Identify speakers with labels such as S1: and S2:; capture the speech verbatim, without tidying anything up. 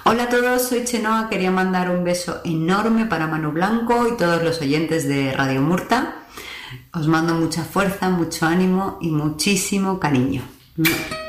S1: Hola a todos, soy Chenoa, quería mandar un beso enorme para Manu Blanco y todos los oyentes de Radio Murta. Os mando mucha fuerza, mucho ánimo y muchísimo cariño.